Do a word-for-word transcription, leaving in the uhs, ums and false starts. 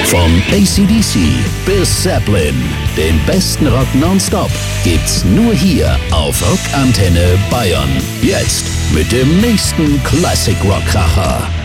Von A C D C bis Zeppelin, den besten Rock nonstop gibt's nur hier auf Rockantenne Bayern. Jetzt mit dem nächsten Classic Rock Kracher.